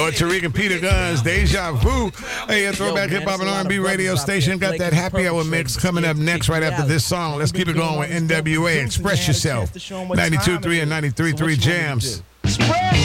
Lord Tariq and Peter Guns, Deja Vu. Hey, a throwback hip hop and R&B radio station. Got that happy hour mix coming up next right after this song. Let's keep it going with NWA. Express Yourself. 92.3 and 93.3 Jams.